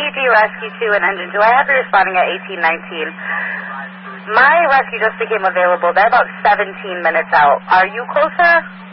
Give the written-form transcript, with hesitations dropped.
3D Rescue 2 in Engine 2. I have you responding at 1819. My rescue just became available. They're about 17 minutes out. Are you closer?